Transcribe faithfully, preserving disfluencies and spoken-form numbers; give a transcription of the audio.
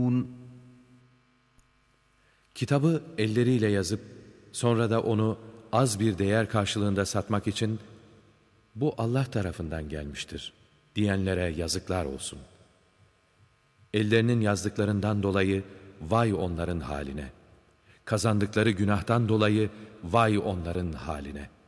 Kitabı elleriyle yazıp sonra da onu az bir değer karşılığında satmak için bu Allah tarafından gelmiştir diyenlere yazıklar olsun. Ellerinin yazdıklarından dolayı vay onların haline. Kazandıkları günahtan dolayı vay onların haline.